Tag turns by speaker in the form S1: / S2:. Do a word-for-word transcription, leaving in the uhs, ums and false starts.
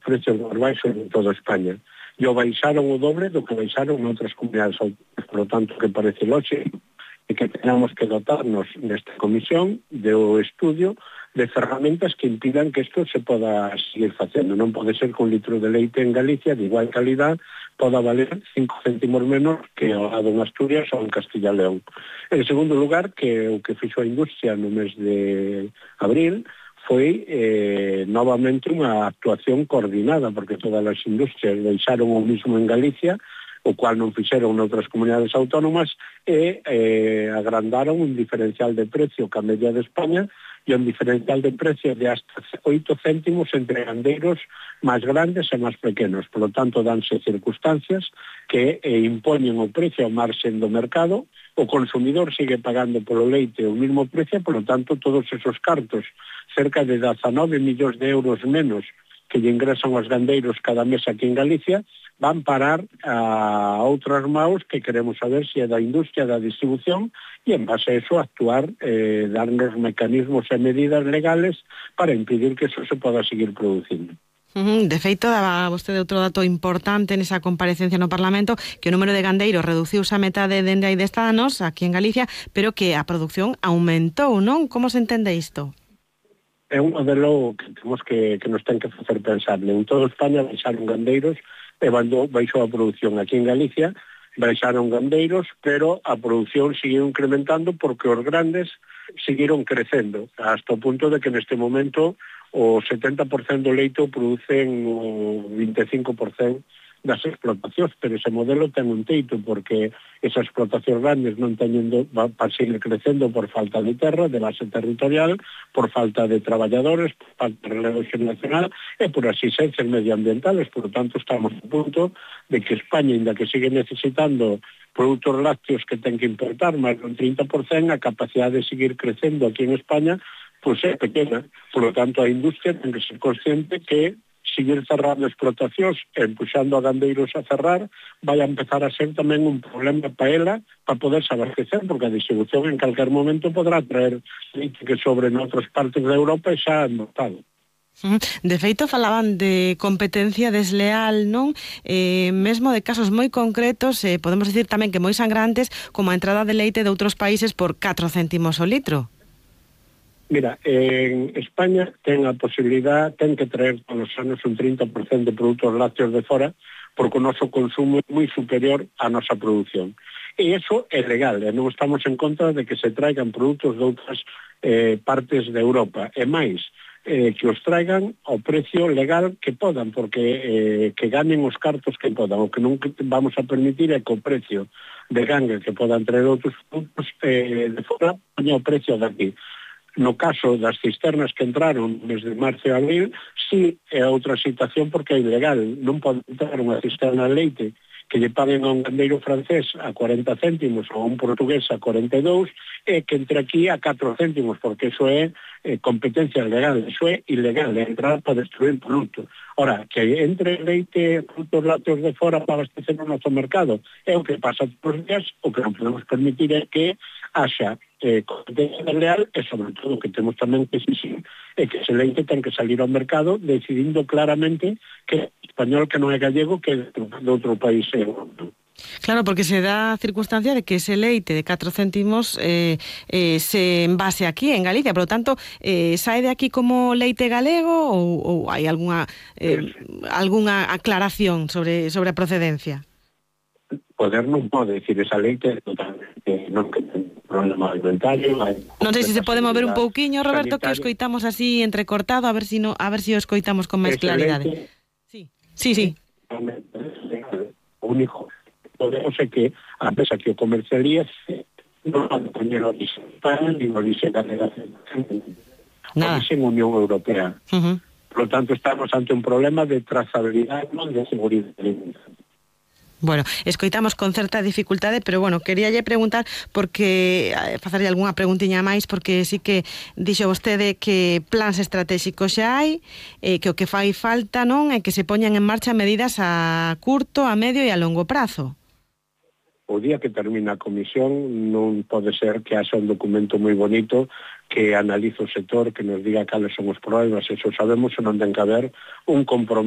S1: precios máis baixos de toda España. E o baixaron o doble do que baixaron en outras comunidades autónomas. Por lo tanto, que parece lógico e que tenamos que dotarnos nesta comisión do estudio de ferramentas que impidan que isto se poda seguir facendo. Non pode ser que un litro de leite en Galicia de igual calidad poda valer cinco céntimos menos que ao lado en Asturias ou en Castilla e León. En segundo lugar, que o que fixo a industria no mes de abril foi eh, novamente unha actuación coordinada, porque todas as industrias deixaron o mismo en Galicia, o cual non fixeron noutras comunidades autónomas, e eh, agrandaron un diferencial de precio que a media de España e un diferencial de precio de hasta oito céntimos entre gandeiros máis grandes e máis pequenos. Por lo tanto, danse circunstancias que eh, impoñen o precio ao marxen do mercado, o consumidor sigue pagando polo leite o mismo precio, por lo tanto, todos esos cartos, cerca de dezanove millóns de euros menos que lle ingresan aos gandeiros cada mes aquí en Galicia, van parar a outras maus que queremos saber se é da industria, da distribución, e en base a eso actuar, eh, darnos mecanismos e medidas legales para impedir que eso se poda seguir producindo.
S2: De feito, daba vostede outro dato importante nesa comparecencia no Parlamento, que o número de gandeiros reduciuse a metade dende hai dez anos aquí en Galicia, pero que a produción aumentou, non? Como se entende isto?
S1: É un modelo que temos que, que nos ten que facer pensar. En toda España baixaron gandeiros e baixou a produción. Aquí en Galicia baixaron gandeiros, pero a produción seguiu incrementando porque os grandes seguiron crecendo, hasta o punto de que neste momento o setenta por cento do leite o producen o vinte e cinco por cento das explotacións, pero ese modelo ten un teito, porque esas explotacións grandes non teñen para seguir crecendo por falta de terra, de base territorial, por falta de traballadores, por falta de relevo xeracional e por asistencias medioambientales. Por lo tanto, estamos a punto de que España, ainda que sigue necesitando produtos lácteos que ten que importar máis dun trinta por cento, a capacidade de seguir crecendo aquí en España pois é pequena. Por lo tanto, a industria ten que ser consciente que seguir cerrando explotacións e empuxando a gandeiros a cerrar vai a empezar a ser tamén un problema para ela para poderse abastecer, porque a distribución en calquer momento podrá traer leite que sobre en outras partes da Europa e xa notado.
S2: De feito, falaban de competencia desleal, non? Eh, mesmo de casos moi concretos, eh, podemos dicir tamén que moi sangrantes, como a entrada de leite de outros países por catro céntimos o litro.
S1: Mira, en España ten a posibilidad, ten que traer todos os anos un trinta por cento de produtos lácteos de fora, porque o noso consumo é moi superior á nosa produción. E iso é legal, e non estamos en contra de que se traigan produtos de outras eh, partes de Europa. E máis, eh, que os traigan ao precio legal que podan, porque eh, que ganen os cartos que podan. O que non vamos a permitir é que o precio de ganga que podan traer outros produtos eh, de fora poña o precio de aquí. No caso das cisternas que entraron desde marzo e abril, sí é outra situación porque é ilegal. Non pode entrar unha cisterna de leite que lle paguen a un gandeiro francés a cuarenta céntimos ou a un portugués a cuarenta e dous e que entre aquí a catro céntimos, porque eso é eh, competencia legal, eso é ilegal, é entrar para destruir o produto. Ora, que entre leite e produtos lácteos de fora para abastecer o noso mercado é o que pasa todos os días. O que non podemos permitir é que haxa eh, competencia desleal e, sobre todo, o que temos tamén que exigir é que ese leite ten que salir ao mercado decidindo claramente que é español, que non é gallego, que é de outro país europeo.
S2: Claro, porque se dá a circunstancia de que ese leite de catro céntimos eh, eh, se envase aquí en Galicia, por lo tanto, eh, sae de aquí como leite galego ou, ou hai algunha eh, algunha aclaración sobre, sobre a procedencia?
S1: Poder non pode decir esa leite totalmente, non que ten problema alimentario.
S2: Non sei se se pode mover un pouquiño, Roberto, sanitario, que o escoitamos así entrecortado, a ver si no, a ver si o escoitamos con máis claridade. Sí, sí, sí.
S1: O único podemos é que a empresa que o comercialice non pode poñer orixe España ni orixe galega, orixe en Unión Europea.
S2: Uh-huh.
S1: Por lo tanto, estamos ante un problema de trazabilidade, non de seguridade alimentaria.
S2: Bueno, escoitamos con certa dificultade, pero bueno, queríalle preguntar porque facerlle algunha preguntiña máis, porque sí que dixo vostede que plans estratégicos xa hai, eh, que o que fai falta non é que se poñan en marcha medidas a curto, a medio e a longo prazo.
S1: O día que termina a comisión non pode ser que haxa un documento moi bonito que analice o sector, que nos diga cales son os problemas, eso sabemos, e non ten que haber un compromiso